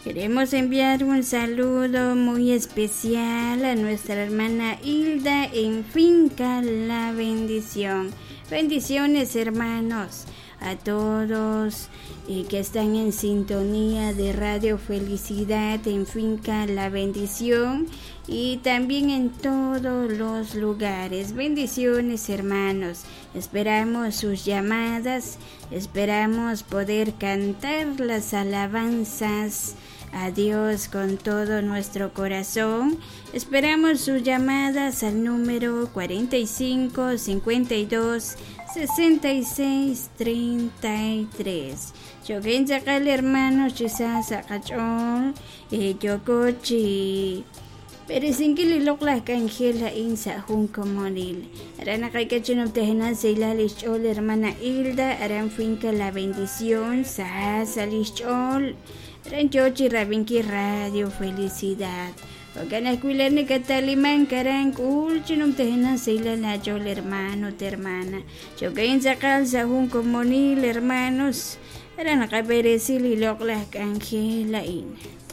Queremos enviar un saludo muy especial a nuestra hermana Hilda en Finca La Bendición. Bendiciones, hermanos, a todos que están en sintonía de Radio Felicidad en Finca La Bendición y también en todos los lugares. Bendiciones, hermanos. Esperamos sus llamadas, esperamos poder cantar las alabanzas a Dios con todo nuestro corazón. Esperamos sus llamadas al número 45 52 66 33. Yo sacal hermanos quizás sacachón yocochi pero sin que le loglas canjela insa junco monil. Arana caicachino tejena seilalichol hermana Hilda, aran Finca La Bendición, salichol. Ranchochi Rabinki Radio Felicidad. Ogan escuilane cataliman caran culchinum tejena seila la chol hermano te hermana. Chocain sacal sahun comunil hermanos. Eran a caberecil y loglas cangela in.